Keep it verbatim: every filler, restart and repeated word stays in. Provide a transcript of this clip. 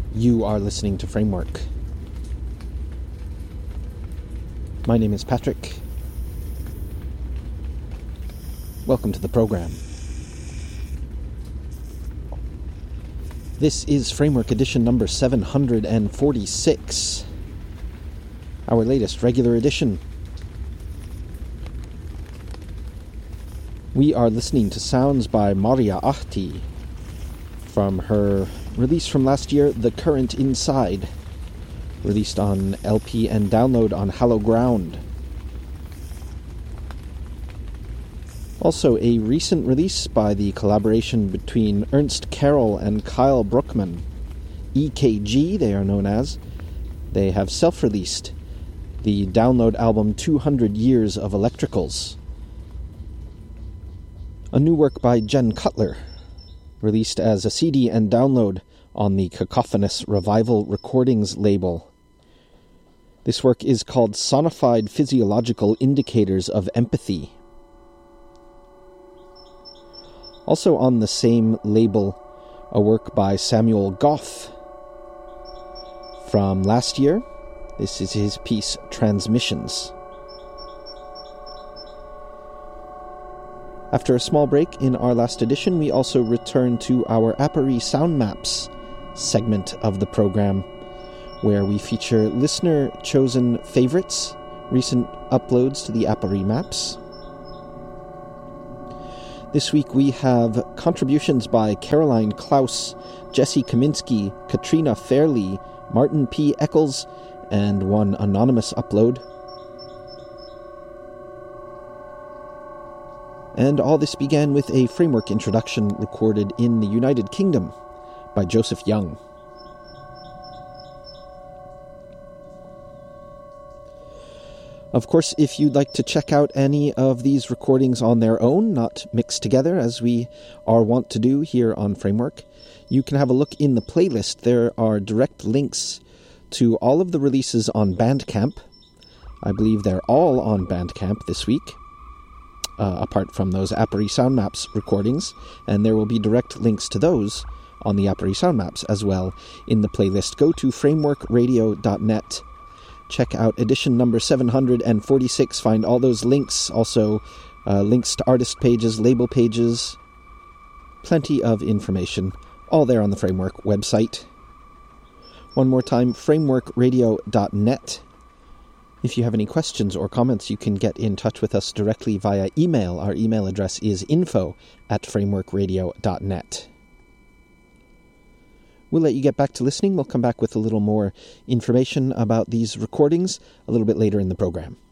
You are listening to Framework. My name is Patrick. Welcome to the program. This is Framework edition number seven hundred forty-six, our latest regular edition. We are listening to sounds by Maria Ahti from her release from last year, The Current Inside, released on L P and download on Hallow Ground. Also, a recent release by the collaboration between Ernst Carroll and Kyle Brookman, E K G they are known as. They have self-released the download album two hundred Years of Electricals. A new work by Jen Cutler, released as a C D and download on the Cacophonous Revival Recordings label. This work is called Sonified Physiological Indicators of Empathy. Also on the same label, a work by Samuel Goff from last year. This is his piece, Transmissions. After a small break in our last edition, we also return to our Apparie Sound Maps segment of the program, where we feature listener-chosen favorites, recent uploads to the Apparie Maps. This week we have contributions by Caroline Klaus, Jesse Kaminsky, Katrina Fairley, Martin P. Eccles, and one anonymous upload. And all this began with a framework introduction recorded in the United Kingdom by Joseph Young. Of course, if you'd like to check out any of these recordings on their own, not mixed together as we are wont to do here on Framework, you can have a look in the playlist. There are direct links to all of the releases on Bandcamp. I believe they're all on Bandcamp this week. Uh, apart from those Apparie Sound Maps recordings, and there will be direct links to those on the Apparie Sound Maps as well in the playlist. Go to framework radio dot net, check out edition number seven hundred forty-six, find all those links, also uh, links to artist pages, label pages, plenty of information, all there on the Framework website. One more time, framework radio dot net. If you have any questions or comments, you can get in touch with us directly via email. Our email address is info at framework radio dot net. We'll let you get back to listening. We'll come back with a little more information about these recordings a little bit later in the program.